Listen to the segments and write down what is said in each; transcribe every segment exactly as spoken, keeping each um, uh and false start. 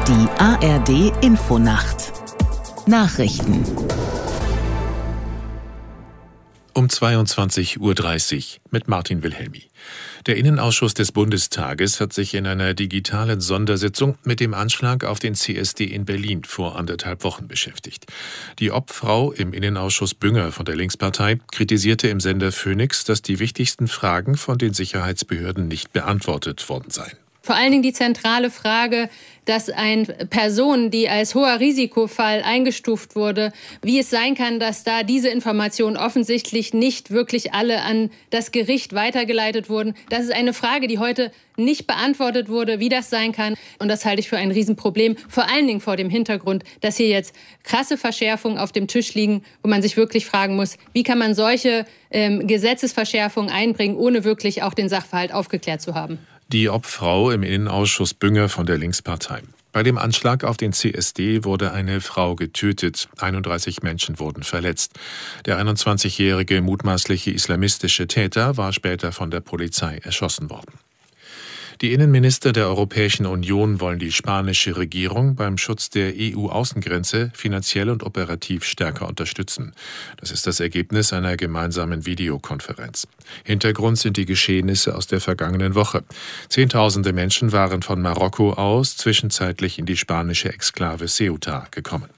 Die A R D Infonacht Nachrichten um zweiundzwanzig Uhr dreißig mit Martin Wilhelmi. Der Innenausschuss des Bundestages hat sich in einer digitalen Sondersitzung mit dem Anschlag auf den C S D in Berlin vor anderthalb Wochen beschäftigt. Die Obfrau im Innenausschuss Bünger von der Linkspartei kritisierte im Sender Phoenix, dass die wichtigsten Fragen von den Sicherheitsbehörden nicht beantwortet worden seien. Vor allen Dingen die zentrale Frage, dass eine Person, die als hoher Risikofall eingestuft wurde, wie es sein kann, dass da diese Informationen offensichtlich nicht wirklich alle an das Gericht weitergeleitet wurden. Das ist eine Frage, die heute nicht beantwortet wurde, wie das sein kann. Und das halte ich für ein Riesenproblem, vor allen Dingen vor dem Hintergrund, dass hier jetzt krasse Verschärfungen auf dem Tisch liegen, wo man sich wirklich fragen muss, wie kann man solche ähm, Gesetzesverschärfungen einbringen, ohne wirklich auch den Sachverhalt aufgeklärt zu haben. Die Obfrau im Innenausschuss Bünger von der Linkspartei. Bei dem Anschlag auf den C S D wurde eine Frau getötet. einunddreißig Menschen wurden verletzt. Der einundzwanzigjährige mutmaßliche islamistische Täter war später von der Polizei erschossen worden. Die Innenminister der Europäischen Union wollen die spanische Regierung beim Schutz der E U-Außengrenze finanziell und operativ stärker unterstützen. Das ist das Ergebnis einer gemeinsamen Videokonferenz. Hintergrund sind die Geschehnisse aus der vergangenen Woche. Zehntausende Menschen waren von Marokko aus zwischenzeitlich in die spanische Exklave Ceuta gekommen.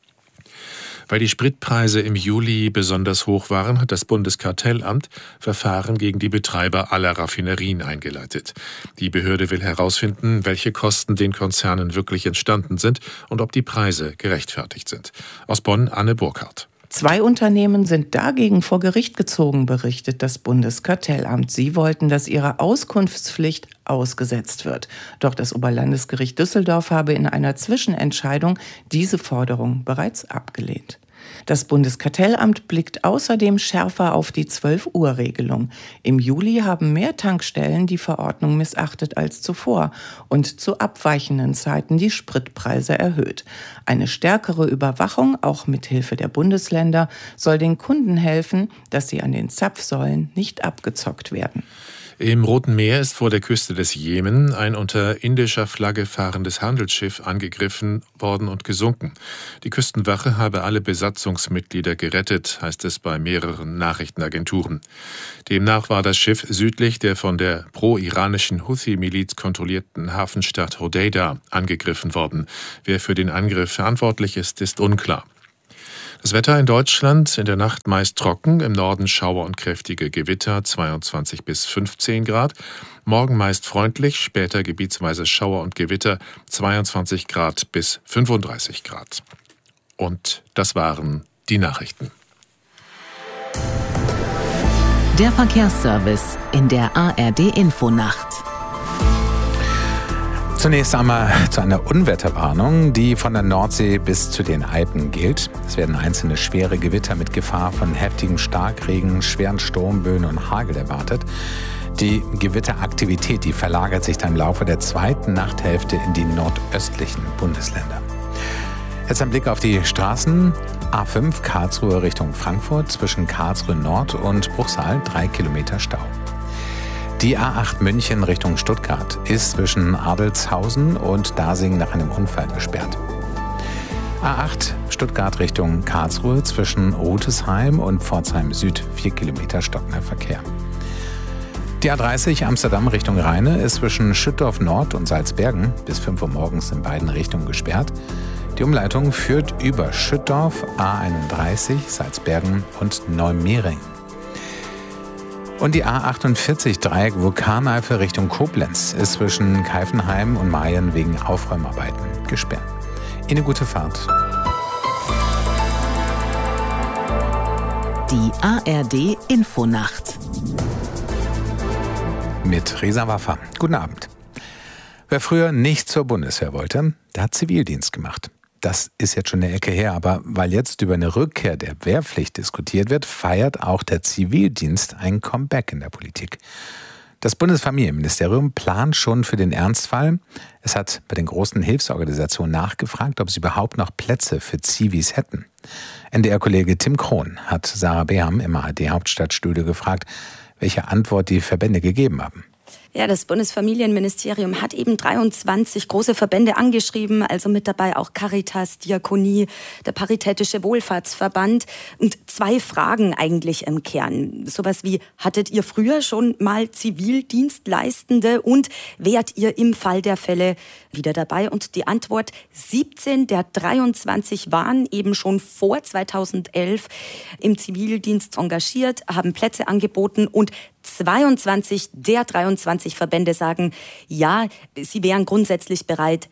Weil die Spritpreise im Juli besonders hoch waren, hat das Bundeskartellamt Verfahren gegen die Betreiber aller Raffinerien eingeleitet. Die Behörde will herausfinden, welche Kosten den Konzernen wirklich entstanden sind und ob die Preise gerechtfertigt sind. Aus Bonn Anne Burkhardt. Zwei Unternehmen sind dagegen vor Gericht gezogen, berichtet das Bundeskartellamt. Sie wollten, dass ihre Auskunftspflicht ausgesetzt wird. Doch das Oberlandesgericht Düsseldorf habe in einer Zwischenentscheidung diese Forderung bereits abgelehnt. Das Bundeskartellamt blickt außerdem schärfer auf die zwölf-Uhr-Regelung. Im Juli haben mehr Tankstellen die Verordnung missachtet als zuvor und zu abweichenden Zeiten die Spritpreise erhöht. Eine stärkere Überwachung, auch mit Hilfe der Bundesländer, soll den Kunden helfen, dass sie an den Zapfsäulen nicht abgezockt werden. Im Roten Meer ist vor der Küste des Jemen ein unter indischer Flagge fahrendes Handelsschiff angegriffen worden und gesunken. Die Küstenwache habe alle Besatzungsmitglieder gerettet, heißt es bei mehreren Nachrichtenagenturen. Demnach war das Schiff südlich der von der pro-iranischen Houthi-Miliz kontrollierten Hafenstadt Hodeida angegriffen worden. Wer für den Angriff verantwortlich ist, ist unklar. Das Wetter in Deutschland in der Nacht meist trocken, im Norden Schauer und kräftige Gewitter, zweiundzwanzig bis fünfzehn Grad. Morgen meist freundlich, später gebietsweise Schauer und Gewitter, zweiundzwanzig Grad bis fünfunddreißig Grad. Und das waren die Nachrichten. Der Verkehrsservice in der A R D Infonacht. Zunächst einmal zu einer Unwetterwarnung, die von der Nordsee bis zu den Alpen gilt. Es werden einzelne schwere Gewitter mit Gefahr von heftigem Starkregen, schweren Sturmböen und Hagel erwartet. Die Gewitteraktivität, die verlagert sich dann im Laufe der zweiten Nachthälfte in die nordöstlichen Bundesländer. Jetzt ein Blick auf die Straßen. A fünf Karlsruhe Richtung Frankfurt, zwischen Karlsruhe Nord und Bruchsal drei Kilometer Stau. Die A acht München Richtung Stuttgart ist zwischen Adelzhausen und Dasing nach einem Unfall gesperrt. A acht Stuttgart Richtung Karlsruhe zwischen Rutesheim und Pforzheim Süd vier Kilometer stockender Verkehr. Die A dreißig Amsterdam Richtung Rheine ist zwischen Schüttorf Nord und Salzbergen bis fünf Uhr morgens in beiden Richtungen gesperrt. Die Umleitung führt über Schüttorf, A einunddreißig, Salzbergen und Neumering. Und die A achtundvierzig Dreieck Vulkaneifel Richtung Koblenz ist zwischen Keifenheim und Mayen wegen Aufräumarbeiten gesperrt. Eine gute Fahrt. Die A R D Infonacht mit Reza Waffa. Guten Abend. Wer früher nicht zur Bundeswehr wollte, der hat Zivildienst gemacht. Das ist jetzt schon eine Ecke her, aber weil jetzt über eine Rückkehr der Wehrpflicht diskutiert wird, feiert auch der Zivildienst ein Comeback in der Politik. Das Bundesfamilienministerium plant schon für den Ernstfall. Es hat bei den großen Hilfsorganisationen nachgefragt, ob sie überhaupt noch Plätze für Zivis hätten. N D R-Kollege Tim Krohn hat Sarah Beham im A R D-Hauptstadtstudio gefragt, welche Antwort die Verbände gegeben haben. Ja, das Bundesfamilienministerium hat eben dreiundzwanzig große Verbände angeschrieben, also mit dabei auch Caritas, Diakonie, der Paritätische Wohlfahrtsverband. Und zwei Fragen eigentlich im Kern. Sowas wie, hattet ihr früher schon mal Zivildienstleistende und wärt ihr im Fall der Fälle wieder dabei? Und die Antwort, siebzehn der dreiundzwanzig waren eben schon vor zweitausendelf im Zivildienst engagiert, haben Plätze angeboten und zweiundzwanzig der dreiundzwanzig Verbände sagen, ja, sie wären grundsätzlich bereit,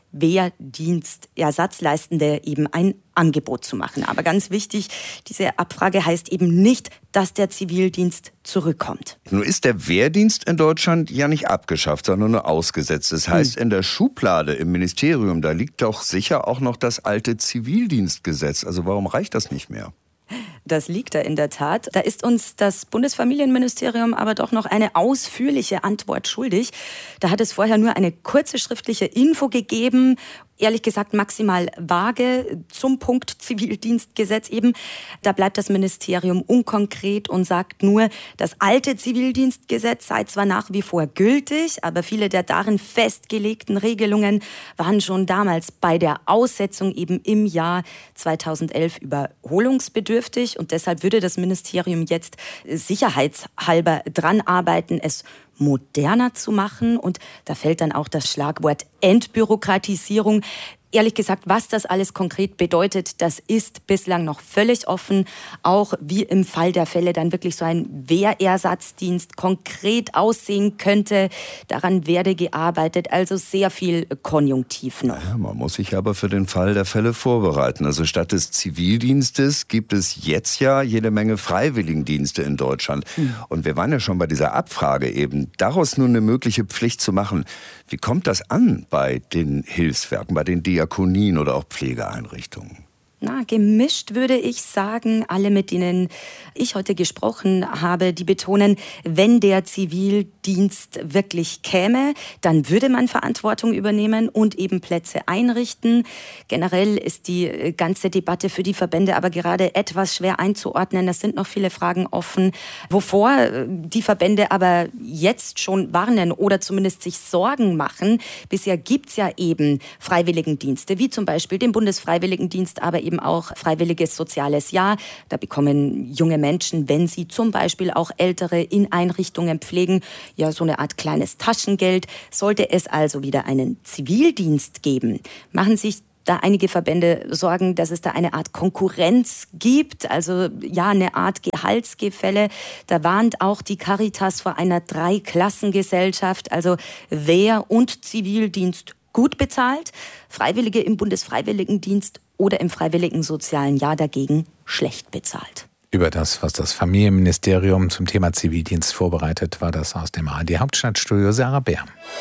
Wehrdienstersatzleistende eben ein Angebot zu machen. Aber ganz wichtig, diese Abfrage heißt eben nicht, dass der Zivildienst zurückkommt. Nun ist der Wehrdienst in Deutschland ja nicht abgeschafft, sondern nur ausgesetzt. Das heißt, hm. in der Schublade im Ministerium, da liegt doch sicher auch noch das alte Zivildienstgesetz. Also warum reicht das nicht mehr? Das liegt da in der Tat. Da ist uns das Bundesfamilienministerium aber doch noch eine ausführliche Antwort schuldig. Da hat es vorher nur eine kurze schriftliche Info gegeben, ehrlich gesagt maximal vage zum Punkt Zivildienstgesetz eben. Da bleibt das Ministerium unkonkret und sagt nur, das alte Zivildienstgesetz sei zwar nach wie vor gültig, aber viele der darin festgelegten Regelungen waren schon damals bei der Aussetzung eben im Jahr zweitausendelf überholungsbedürftig und deshalb würde das Ministerium jetzt sicherheitshalber dran arbeiten, es moderner zu machen. Und da fällt dann auch das Schlagwort Entbürokratisierung. Ehrlich gesagt, was das alles konkret bedeutet, das ist bislang noch völlig offen. Auch wie im Fall der Fälle dann wirklich so ein Wehrersatzdienst konkret aussehen könnte. Daran werde gearbeitet, also sehr viel Konjunktiv noch. Naja, man muss sich aber für den Fall der Fälle vorbereiten. Also statt des Zivildienstes gibt es jetzt ja jede Menge Freiwilligendienste in Deutschland. Hm. Und wir waren ja schon bei dieser Abfrage eben, daraus nun eine mögliche Pflicht zu machen. Wie kommt das an bei den Hilfswerken, bei den Diakonien oder auch Pflegeeinrichtungen? Na, gemischt würde ich sagen. Alle, mit denen ich heute gesprochen habe, die betonen, wenn der Zivildienst wirklich käme, dann würde man Verantwortung übernehmen und eben Plätze einrichten. Generell ist die ganze Debatte für die Verbände aber gerade etwas schwer einzuordnen. Es sind noch viele Fragen offen, wovor die Verbände aber jetzt schon warnen oder zumindest sich Sorgen machen. Bisher gibt's ja eben Freiwilligendienste, wie zum Beispiel den Bundesfreiwilligendienst, aber eben auch freiwilliges soziales Jahr. Da bekommen junge Menschen, wenn sie zum Beispiel auch Ältere in Einrichtungen pflegen, ja so eine Art kleines Taschengeld. Sollte es also wieder einen Zivildienst geben, machen sich da einige Verbände Sorgen, dass es da eine Art Konkurrenz gibt, also ja eine Art Gehaltsgefälle. Da warnt auch die Caritas vor einer Dreiklassengesellschaft, also Wehr- und Zivildienst gut bezahlt, Freiwillige im Bundesfreiwilligendienst oder im freiwilligen sozialen Jahr dagegen schlecht bezahlt. Über das, was das Familienministerium zum Thema Zivildienst vorbereitet, war das aus dem A R D Hauptstadtstudio Sarah Bär.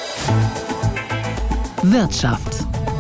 Wirtschaft.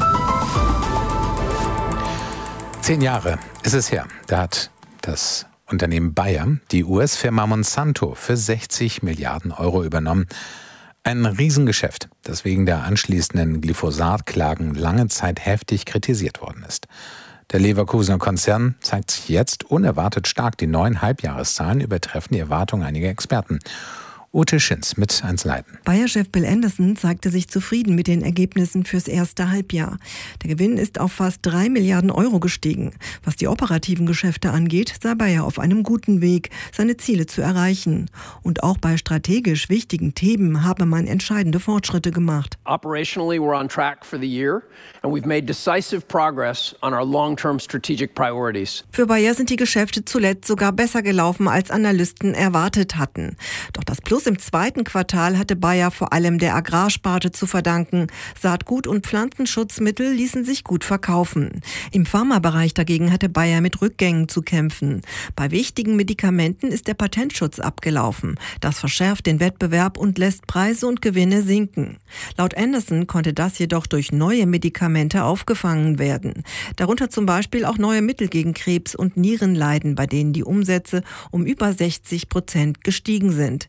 Zehn Jahre ist es her. Da hat das Unternehmen Bayer die U S-Firma Monsanto für sechzig Milliarden Euro übernommen. Ein Riesengeschäft, das wegen der anschließenden Glyphosat-Klagen lange Zeit heftig kritisiert worden ist. Der Leverkusener Konzern zeigt sich jetzt unerwartet stark. Die neuen Halbjahreszahlen übertreffen die Erwartungen einiger Experten. Ute Schinz mit Einzelheiten. Bayer-Chef Bill Anderson zeigte sich zufrieden mit den Ergebnissen fürs erste Halbjahr. Der Gewinn ist auf fast drei Milliarden Euro gestiegen. Was die operativen Geschäfte angeht, sei Bayer auf einem guten Weg, seine Ziele zu erreichen. Und auch bei strategisch wichtigen Themen habe man entscheidende Fortschritte gemacht. Operationally, we're on track for the year and we've made decisive progress on our long-term strategic priorities. Für Bayer sind die Geschäfte zuletzt sogar besser gelaufen, als Analysten erwartet hatten. Doch das Plus im zweiten Quartal hatte Bayer vor allem der Agrarsparte zu verdanken. Saatgut- und Pflanzenschutzmittel ließen sich gut verkaufen. Im Pharmabereich dagegen hatte Bayer mit Rückgängen zu kämpfen. Bei wichtigen Medikamenten ist der Patentschutz abgelaufen. Das verschärft den Wettbewerb und lässt Preise und Gewinne sinken. Laut Anderson konnte das jedoch durch neue Medikamente aufgefangen werden. Darunter zum Beispiel auch neue Mittel gegen Krebs und Nierenleiden, bei denen die Umsätze um über sechzig Prozent gestiegen sind. Insgesamt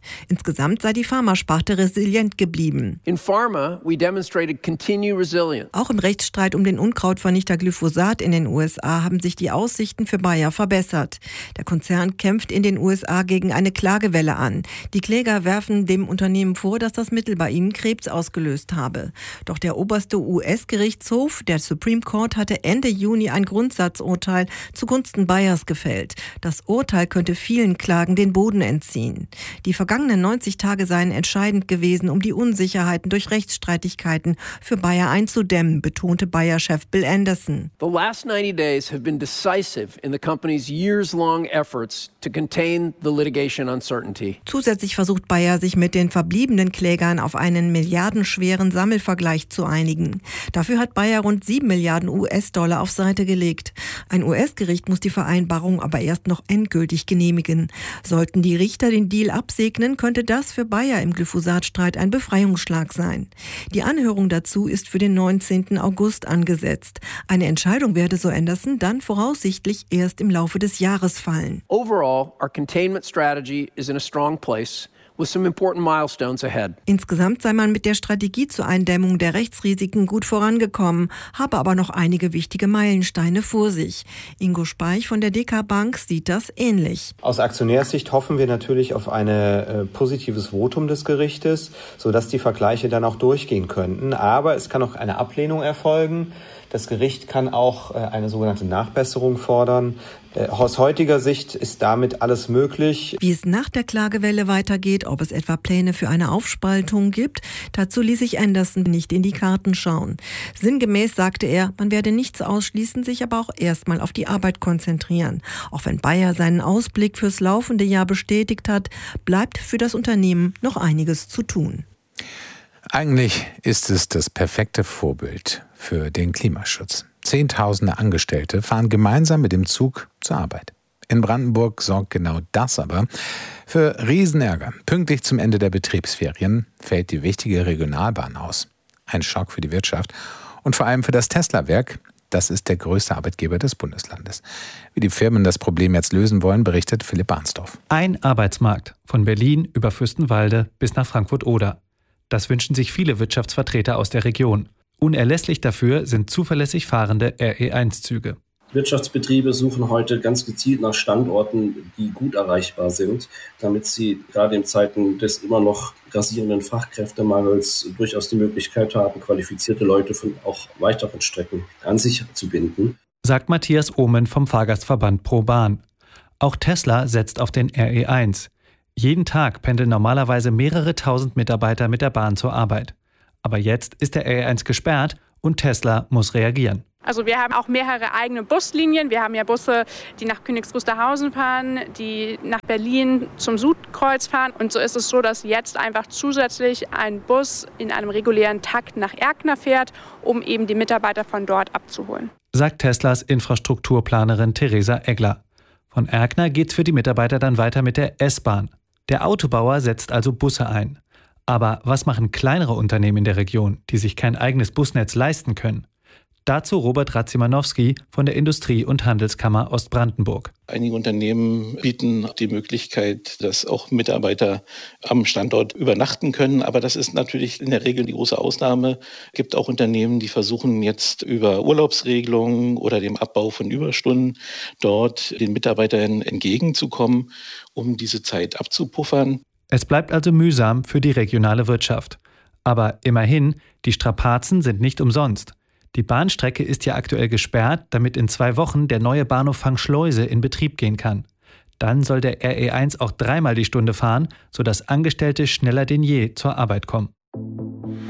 Insgesamt sei die Pharmasparte resilient geblieben. In pharma, we demonstrated continued resilience. Auch im Rechtsstreit um den Unkrautvernichter Glyphosat in den U S A haben sich die Aussichten für Bayer verbessert. Der Konzern kämpft in den U S A gegen eine Klagewelle an. Die Kläger werfen dem Unternehmen vor, dass das Mittel bei ihnen Krebs ausgelöst habe. Doch der oberste U S-Gerichtshof, der Supreme Court, hatte Ende Juni ein Grundsatzurteil zugunsten Bayers gefällt. Das Urteil könnte vielen Klagen den Boden entziehen. Die vergangenen neunzig Tage seien entscheidend gewesen, um die Unsicherheiten durch Rechtsstreitigkeiten für Bayer einzudämmen, betonte Bayer-Chef Bill Anderson. The last ninety days have been decisive in the company's years-long efforts to contain the litigation uncertainty. Zusätzlich versucht Bayer, sich mit den verbliebenen Klägern auf einen milliardenschweren Sammelvergleich zu einigen. Dafür hat Bayer rund sieben Milliarden U S-Dollar auf Seite gelegt. Ein U S-Gericht muss die Vereinbarung aber erst noch endgültig genehmigen. Sollten die Richter den Deal absegnen, könnte das für Bayer im Glyphosatstreit ein Befreiungsschlag sein. Die Anhörung dazu ist für den neunzehnten August angesetzt. Eine Entscheidung werde, so Anderson, dann voraussichtlich erst im Laufe des Jahres fallen. Overall, our containment strategy is in a strong place, with some important milestones ahead. Insgesamt sei man mit der Strategie zur Eindämmung der Rechtsrisiken gut vorangekommen, habe aber noch einige wichtige Meilensteine vor sich. Ingo Speich von der D K Bank sieht das ähnlich. Aus Aktionärssicht hoffen wir natürlich auf ein äh, positives Votum des Gerichtes, sodass die Vergleiche dann auch durchgehen könnten. Aber es kann auch eine Ablehnung erfolgen. Das Gericht kann auch äh, eine sogenannte Nachbesserung fordern. Äh, aus heutiger Sicht ist damit alles möglich. Wie es nach der Klagewelle weitergeht, ob es etwa Pläne für eine Aufspaltung gibt, dazu ließ sich Anderson nicht in die Karten schauen. Sinngemäß sagte er, man werde nichts ausschließen, sich aber auch erstmal auf die Arbeit konzentrieren. Auch wenn Bayer seinen Ausblick fürs laufende Jahr bestätigt hat, bleibt für das Unternehmen noch einiges zu tun. Eigentlich ist es das perfekte Vorbild für den Klimaschutz. Zehntausende Angestellte fahren gemeinsam mit dem Zug zur Arbeit. In Brandenburg sorgt genau das aber für Riesenärger. Pünktlich zum Ende der Betriebsferien fällt die wichtige Regionalbahn aus. Ein Schock für die Wirtschaft und vor allem für das Tesla-Werk. Das ist der größte Arbeitgeber des Bundeslandes. Wie die Firmen das Problem jetzt lösen wollen, berichtet Philipp Arnsdorf. Ein Arbeitsmarkt von Berlin über Fürstenwalde bis nach Frankfurt-Oder. Das wünschen sich viele Wirtschaftsvertreter aus der Region. Unerlässlich dafür sind zuverlässig fahrende R E eins Züge. Wirtschaftsbetriebe suchen heute ganz gezielt nach Standorten, die gut erreichbar sind, damit sie gerade in Zeiten des immer noch grassierenden Fachkräftemangels durchaus die Möglichkeit haben, qualifizierte Leute von auch weiteren Strecken an sich zu binden. Sagt Matthias Ohmen vom Fahrgastverband ProBahn. Auch Tesla setzt auf den R E eins. Jeden Tag pendeln normalerweise mehrere tausend Mitarbeiter mit der Bahn zur Arbeit. Aber jetzt ist der R E eins gesperrt und Tesla muss reagieren. Also wir haben auch mehrere eigene Buslinien. Wir haben ja Busse, die nach Königs Wusterhausen fahren, die nach Berlin zum Südkreuz fahren. Und so ist es so, dass jetzt einfach zusätzlich ein Bus in einem regulären Takt nach Erkner fährt, um eben die Mitarbeiter von dort abzuholen. Sagt Teslas Infrastrukturplanerin Theresa Eggler. Von Erkner geht's für die Mitarbeiter dann weiter mit der S-Bahn. Der Autobauer setzt also Busse ein. Aber was machen kleinere Unternehmen in der Region, die sich kein eigenes Busnetz leisten können? Dazu Robert Radzimanowski von der Industrie- und Handelskammer Ostbrandenburg. Einige Unternehmen bieten die Möglichkeit, dass auch Mitarbeiter am Standort übernachten können. Aber das ist natürlich in der Regel die große Ausnahme. Es gibt auch Unternehmen, die versuchen jetzt über Urlaubsregelungen oder dem Abbau von Überstunden dort den Mitarbeitern entgegenzukommen, um diese Zeit abzupuffern. Es bleibt also mühsam für die regionale Wirtschaft. Aber immerhin, die Strapazen sind nicht umsonst. Die Bahnstrecke ist ja aktuell gesperrt, damit in zwei Wochen der neue Bahnhof Fangschleuse in Betrieb gehen kann. Dann soll der R E eins auch dreimal die Stunde fahren, sodass Angestellte schneller denn je zur Arbeit kommen.